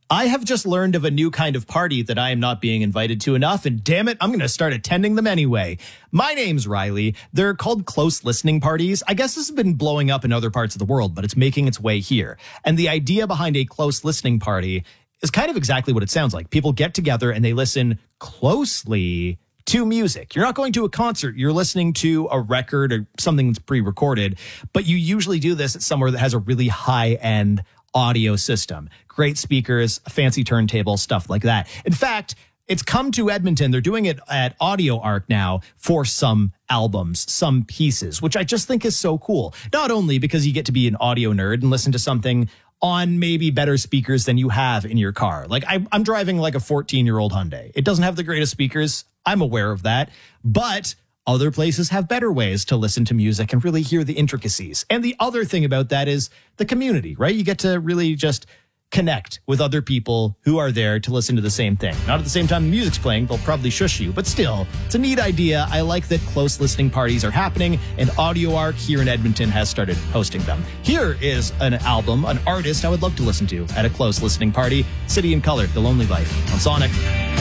I have just learned of a new kind of party that I am not being invited to enough, and damn it, I'm going to start attending them anyway. My name's Riley. They're called close listening parties. I guess this has been blowing up in other parts of the world, but it's making its way here. And the idea behind a close listening party is kind of exactly what it sounds like. People get together and they listen closely to music. You're not going to a concert. You're listening to a record or something that's pre-recorded, but you usually do this at somewhere that has a really high-end audio system, great speakers, a fancy turntable, stuff like that. In fact, it's come to Edmonton. They're doing it at Audio Arc now for some albums, some pieces, which I just think is so cool. Not only because you get to be an audio nerd and listen to something on maybe better speakers than you have in your car. Like I'm driving like a 14-year-old Hyundai. It doesn't have the greatest speakers. I'm aware of that, but other places have better ways to listen to music and really hear the intricacies. And the other thing about that is the community, right? You get to really just connect with other people who are there to listen to the same thing. Not at the same time the music's playing, they'll probably shush you, but still, it's a neat idea. I like that close listening parties are happening, and Audio Arc here in Edmonton has started hosting them. Here is an album, an artist I would love to listen to at a close listening party, City and Colour, The Lonely Life on Sonic.